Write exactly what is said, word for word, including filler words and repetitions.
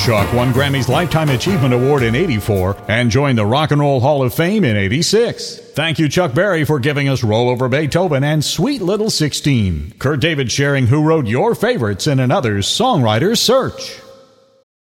Chuck won Grammy's Lifetime Achievement Award in eighty-four and joined the Rock and Roll Hall of Fame in eighty-six. Thank you, Chuck Berry, for giving us Roll Over Beethoven and Sweet Little sixteen. Kurt David sharing who wrote your favorites in another Songwriter's Search.